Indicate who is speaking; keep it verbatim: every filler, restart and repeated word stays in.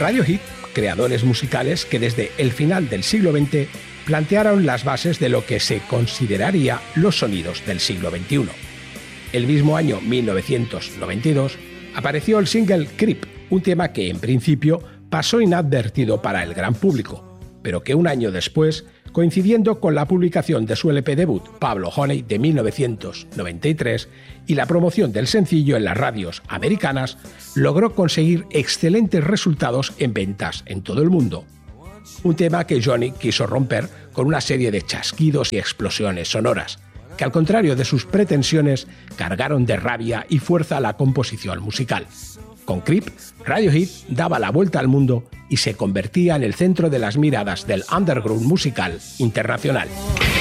Speaker 1: Radiohead, creadores musicales que desde el final del siglo veinte plantearon las bases de lo que se consideraría los sonidos del siglo veintiuno. El mismo año mil novecientos noventa y dos apareció el single Creep, un tema que en principio pasó inadvertido para el gran público, pero que un año después, coincidiendo con la publicación de su L P debut Pablo Honey de mil novecientos noventa y tres y la promoción del sencillo en las radios americanas, logró conseguir excelentes resultados en ventas en todo el mundo. Un tema que Johnny quiso romper con una serie de chasquidos y explosiones sonoras, que al contrario de sus pretensiones cargaron de rabia y fuerza la composición musical. Con Creep, Radiohead daba la vuelta al mundo y se convertía en el centro de las miradas del underground musical internacional.